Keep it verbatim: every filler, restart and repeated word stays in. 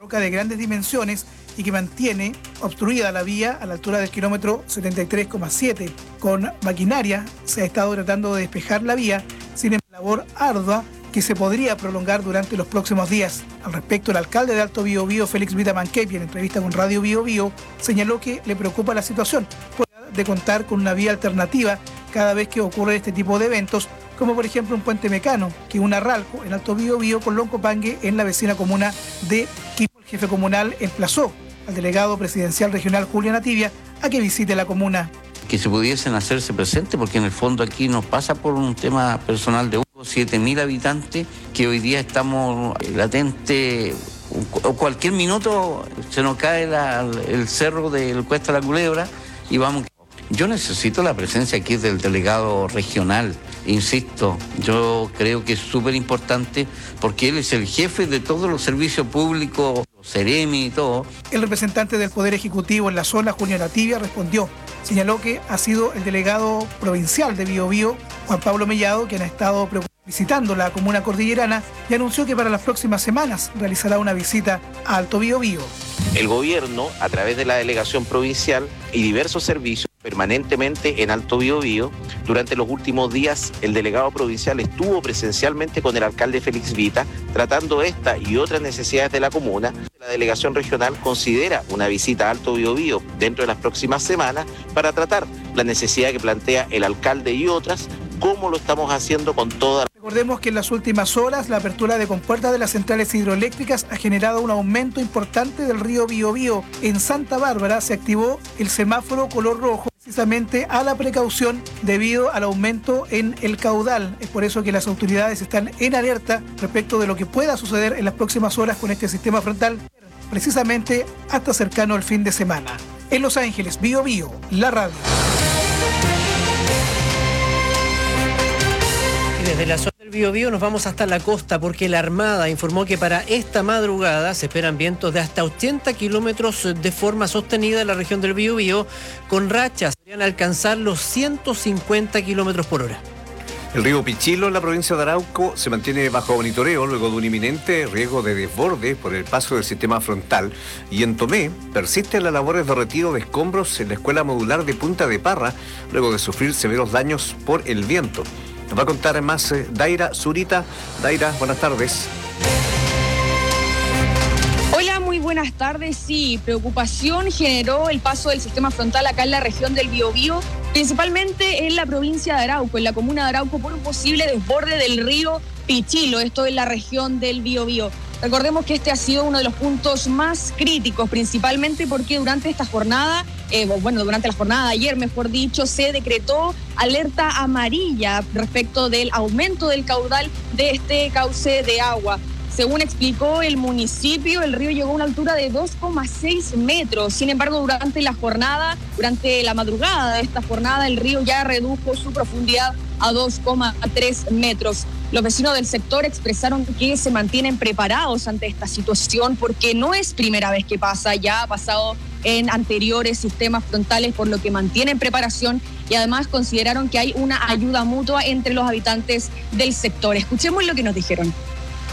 roca de grandes dimensiones y que mantiene obstruida la vía a la altura del kilómetro setenta y tres coma siete. Con maquinaria se ha estado tratando de despejar la vía, sin embargo, labor ardua que se podría prolongar durante los próximos días. Al respecto, el alcalde de Alto Biobío, Félix Vita Manquepi, en entrevista con Radio Biobío, señaló que le preocupa la situación de contar con una vía alternativa cada vez que ocurre este tipo de eventos, como por ejemplo un puente mecano que une Ralco en Alto Biobío con Loncopangue en la vecina comuna de Quilpué. El jefe comunal emplazó al delegado presidencial regional Julián Ativia a que visite la comuna. Que se pudiesen hacerse presentes, porque en el fondo aquí nos pasa por un tema personal de siete mil habitantes, que hoy día estamos latentes, o cualquier minuto se nos cae la, el cerro del Cuesta de la Culebra y vamos. Yo necesito la presencia aquí del delegado regional, insisto, yo creo que es súper importante porque él es el jefe de todos los servicios públicos, Ceremi y todo. El representante del Poder Ejecutivo en la zona, Julián Ativia, respondió. Señaló que ha sido el delegado provincial de Biobío, Juan Pablo Mellado, quien ha estado visitando la comuna cordillerana y anunció que para las próximas semanas realizará una visita a Alto Biobío. El gobierno, a través de la delegación provincial y diversos servicios, permanentemente en Alto Biobío. Durante los últimos días, el delegado provincial estuvo presencialmente con el alcalde Félix Vita, tratando esta y otras necesidades de la comuna. La delegación regional considera una visita a Alto Biobío dentro de las próximas semanas para tratar la necesidad que plantea el alcalde y otras, como lo estamos haciendo con todas. Recordemos que en las últimas horas la apertura de compuertas de las centrales hidroeléctricas ha generado un aumento importante del río Biobío. En Santa Bárbara se activó el semáforo color rojo, precisamente a la precaución debido al aumento en el caudal. Es por eso que las autoridades están en alerta respecto de lo que pueda suceder en las próximas horas con este sistema frontal, precisamente hasta cercano al fin de semana. En Los Ángeles, Biobío, la radio. Desde la zona del Biobío nos vamos hasta la costa porque la Armada informó que para esta madrugada se esperan vientos de hasta ochenta kilómetros de forma sostenida en la región del Biobío, con rachas que podrían alcanzar los ciento cincuenta kilómetros por hora. El río Pichilo en la provincia de Arauco se mantiene bajo monitoreo luego de un inminente riesgo de desborde por el paso del sistema frontal, y en Tomé persisten las labores de retiro de escombros en la escuela modular de Punta de Parra luego de sufrir severos daños por el viento. Nos va a contar más eh, Daira Zurita. Daira, buenas tardes. Hola, muy buenas tardes. Sí, preocupación generó el paso del sistema frontal acá en la región del Biobío, principalmente en la provincia de Arauco, en la comuna de Arauco, por un posible desborde del río Pichilo, esto en la región del Biobío. Recordemos que este ha sido uno de los puntos más críticos, principalmente porque durante esta jornada, eh, bueno, durante la jornada de ayer, mejor dicho, se decretó alerta amarilla respecto del aumento del caudal de este cauce de agua. Según explicó el municipio, el río llegó a una altura de dos coma seis metros. Sin embargo, durante la jornada, durante la madrugada de esta jornada, el río ya redujo su profundidad a dos coma tres metros. Los vecinos del sector expresaron que se mantienen preparados ante esta situación porque no es primera vez que pasa, ya ha pasado en anteriores sistemas frontales, por lo que mantienen preparación y además consideraron que hay una ayuda mutua entre los habitantes del sector. Escuchemos lo que nos dijeron.